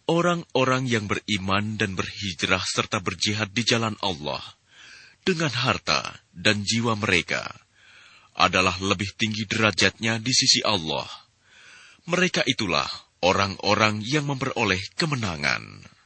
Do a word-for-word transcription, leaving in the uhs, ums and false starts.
Orang-orang yang beriman dan berhijrah serta berjihad di jalan Allah dengan harta dan jiwa mereka adalah lebih tinggi derajatnya di sisi Allah. Mereka itulah orang-orang yang memperoleh kemenangan.